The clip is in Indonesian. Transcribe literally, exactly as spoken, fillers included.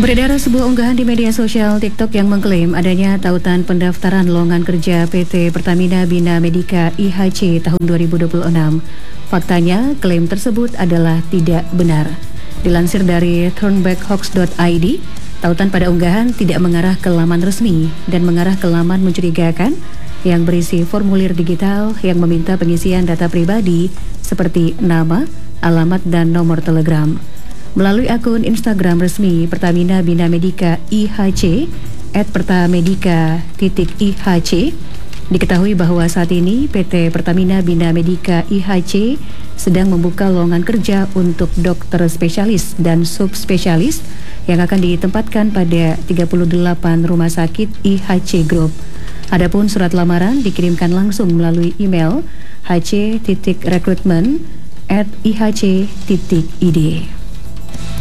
Beredar sebuah unggahan di media sosial TikTok yang mengklaim adanya tautan pendaftaran lowongan kerja P T Pertamina Bina Medica I H C tahun dua ribu dua puluh enam. Faktanya, klaim tersebut adalah tidak benar. Dilansir dari turnbackhoax dot i d, tautan pada unggahan tidak mengarah ke laman resmi dan mengarah ke laman mencurigakan yang berisi formulir digital yang meminta pengisian data pribadi seperti nama, alamat, dan nomor telegram. Melalui akun Instagram resmi Pertamina Bina Medica I H C et pertamedica titik I H C, diketahui bahwa saat ini P T Pertamina Bina Medica I H C sedang membuka lowongan kerja untuk dokter spesialis dan subspesialis yang akan ditempatkan pada tiga puluh delapan rumah sakit I H C Group. Adapun surat lamaran dikirimkan langsung melalui email h c titik recruitment at i h c titik i d.